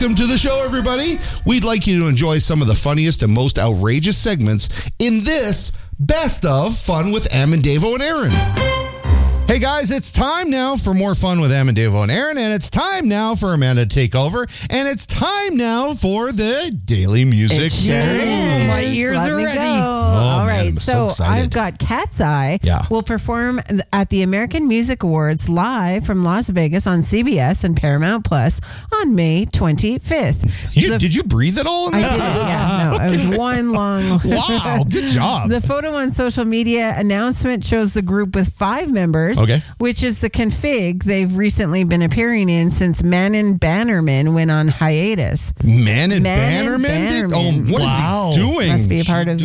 Welcome to the show, everybody. We'd like you to enjoy some of the funniest and most outrageous segments in this Best of Fun with Am and Davo and Aaron. Hey guys, it's time now for more fun with Am and Davo and Aaron, and it's time now for Amanda to take over, and it's time now for the Daily Music It sure News. is. My ears Let are me ready. go. Oh, All man, right, I'm so excited. I've got Cat's Eye. Yeah. Will perform at the American Music Awards live from Las Vegas on CBS and Paramount Plus on May 25th. Did you breathe at all in I that did, sentence? yeah. No, it was one long. Wow, good job. The photo on social media announcement shows the group with 5 members, Okay. which is the config they've recently been appearing in since Manon Bannerman went on hiatus. Manon Manon Bannerman? Bannerman. What Wow. is he doing? Must be a part of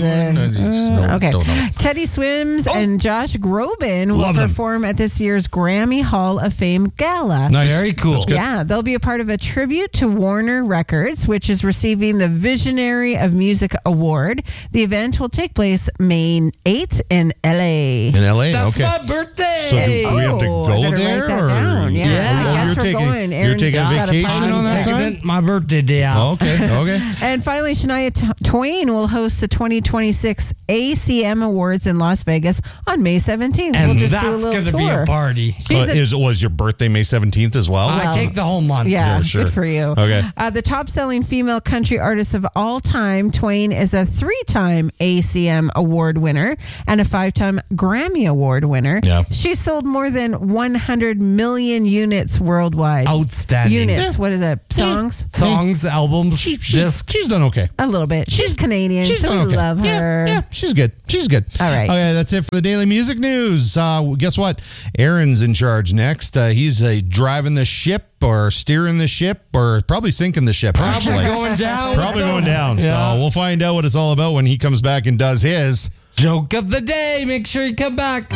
Okay. okay. Don't know. Teddy Swims and Josh Groban will Love them. perform at this year's Grammy Hall of Fame Gala. Nice. Very cool. That's good. Yeah, they'll be a part of a tribute to Warner Records, which is receiving the Visionary of Music Award. The event will take place May 8th in LA. In LA, That's okay. my birthday. So do we have to Oh, go I better there? write that or- down. Yeah, Yeah. I guess you're we're taking, going. You're Aaron's taking a got vacation party. on that Taking time? my birthday day off. Okay. And finally, Shania Twain will host the 2026 ACM Awards in Las Vegas on May 17th. And we'll just do a that's little going to tour. be a party. She's a- Was your birthday May 17th as well? I take the whole month. Yeah, Sure. good for you. Okay. The top-selling female country artist of all time, Twain is a 3-time ACM Award winner and a 5-time Grammy Award winner. Yeah. She sold more than 100 million units worldwide. Outstanding. Units. Yeah. What is that? Songs? Songs, albums, discs. She's done okay. A little bit. She's Canadian, She's so done we okay. love her. Yeah, she's good. All right. Okay, that's it for the Daily Music News. Guess what? Aaron's in charge next. He's driving the ship or steering the ship or probably sinking the ship, Probably actually. going down. Probably going down. Yeah. So we'll find out what it's all about when he comes back and does his. Joke of the day. Make sure you come back.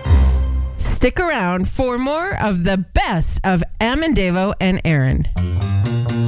Stick around for more of the best of Am and Davo and Aaron.